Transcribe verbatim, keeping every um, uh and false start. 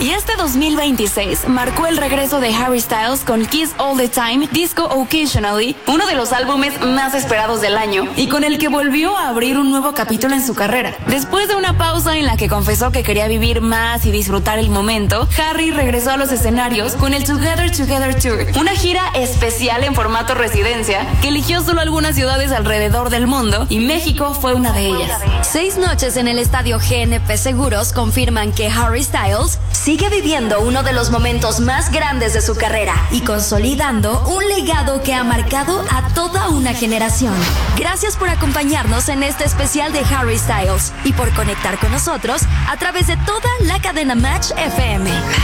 Y este dos mil veintiséis marcó el regreso de Harry Styles con Kiss All the Time, Disco Occasionally, uno de los álbumes más esperados del año y con el que volvió a abrir un nuevo capítulo en su carrera. Después de una pausa en la que confesó que quería vivir más y disfrutar el momento, Harry regresó a los escenarios con el Together Together Tour, una gira especial en formato residencia que eligió solo algunas ciudades alrededor del mundo y México fue una de ellas. Seis noches en el estadio G N P Seguros confirman que Harry Styles sigue viviendo uno de los momentos más grandes de su carrera y consolidando un legado que ha marcado a toda una generación. Gracias por acompañarnos en este especial de Harry Styles y por conectar con nosotros a través de toda la cadena Match F M.